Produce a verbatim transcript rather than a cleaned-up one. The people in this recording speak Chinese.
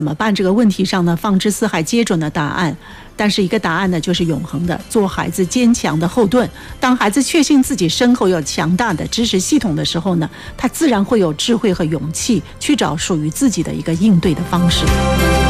怎么办这个问题上呢，放之四海皆准的答案，但是一个答案呢就是永恒的，做孩子坚强的后盾。当孩子确信自己身后有强大的支持系统的时候呢，他自然会有智慧和勇气去找属于自己的一个应对的方式。